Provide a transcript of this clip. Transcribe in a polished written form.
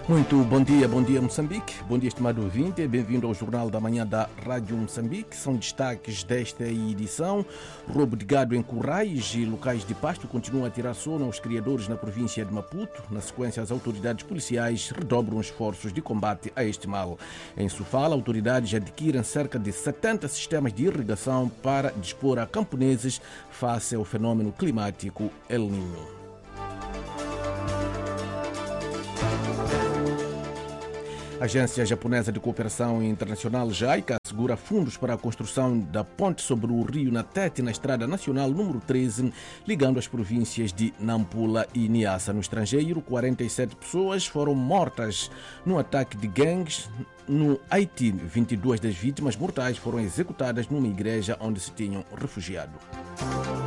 Muito bom dia Moçambique, bom dia estimado ouvinte, bem-vindo ao Jornal da Manhã da Rádio Moçambique. São destaques desta edição: roubo de gado em currais e locais de pasto continua a tirar sono aos criadores na província de Maputo. Na sequência, as autoridades policiais redobram esforços de combate a este mal. Em Sofala, autoridades adquirem cerca de 70 sistemas de irrigação para dispor a camponeses face ao fenômeno climático El Niño. A Agência Japonesa de Cooperação Internacional, JICA, assegura fundos para a construção da ponte sobre o rio Natete na Estrada Nacional número 13, ligando as províncias de Nampula e Niassa. No estrangeiro, 47 pessoas foram mortas num ataque de gangues no Haiti. 22 das vítimas mortais foram executadas numa igreja onde se tinham refugiado.